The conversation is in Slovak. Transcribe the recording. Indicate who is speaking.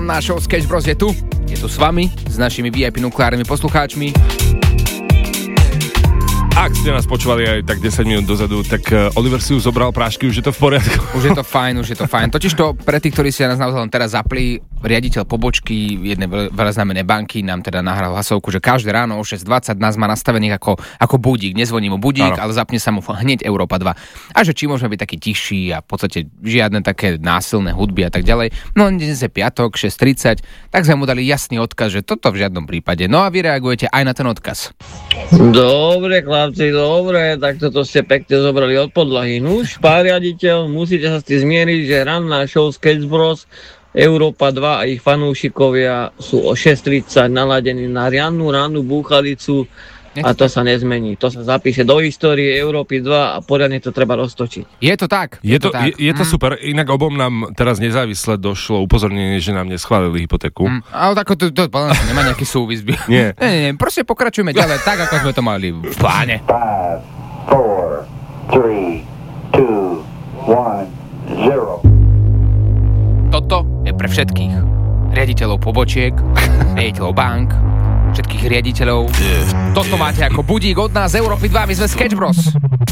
Speaker 1: Ranná show Sketch Bros je tu s vami, s našimi VIP nukleárnymi poslucháčmi.
Speaker 2: Ak ste nás počúvali aj tak 10 minút dozadu, tak Oliver si už zobral prášky, už je to v poriadku.
Speaker 1: Už je to fajn. Totižto pre tých, ktorí si nás naozaj len teraz zapli, riaditeľ pobočky jednej veľaznámenej banky nám teda nahral hlasovku, že každé ráno o 6:20 nás má nastavených ako budík. Nezvoní mu budík, ale zapne sa mu hneď Európa 2. A že či môžeme byť taký tichší a v podstate žiadne také násilné hudby a tak ďalej. No dnes je piatok, 6:30, tak sme mu dali jasný odkaz, že toto v žiadnom prípade. No a vy reagujete aj na ten odkaz.
Speaker 3: Dobre, chlapci, dobre, tak toto ste pekne zobrali od podlahy. Nuž, pán riaditeľ, musíte sa s tým zmieriť, že ranná show Sketch Bros, Európa 2 a ich fanúšikovia sú o 6:30 naladení na rannú búchalicu a to sa nezmení. To sa zapíše do histórie Európy 2 a poriadne to treba roztočiť.
Speaker 1: Je to tak?
Speaker 2: Je to super. Inak obom nám teraz nezávisle došlo upozornenie, že nám neschválili hypotéku.
Speaker 1: Ale tak to nemá nejaký súvis.
Speaker 2: Nie.
Speaker 1: Nie, proste pokračujeme ďalej tak, ako sme to mali v pláne.
Speaker 4: 5, 4, 3, 2, 1, 0.
Speaker 1: Toto je pre všetkých riaditeľov pobočiek, riaditeľov bank, všetkých riaditeľov. Toto máte ako budík od nás z Európy 2, my sme Sketch Bros.